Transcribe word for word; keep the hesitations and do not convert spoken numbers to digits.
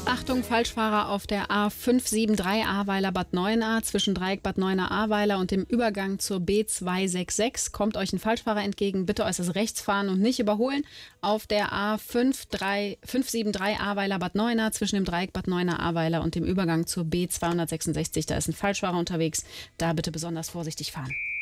Achtung, Falschfahrer auf der A fünf sieben drei Ahrweiler-Bad Neuenahr zwischen Dreieck Bad Neuenahr-Ahrweiler und dem Übergang zur B zwei sechs sechs. Kommt euch ein Falschfahrer entgegen, bitte äußerst rechts fahren und nicht überholen. Auf der A fünf sieben drei Ahrweiler-Bad Neuenahr zwischen dem Dreieck Bad Neuenahr-Ahrweiler und dem Übergang zur B zweihundertsechsundsechzig. Da ist ein Falschfahrer unterwegs, da bitte besonders vorsichtig fahren.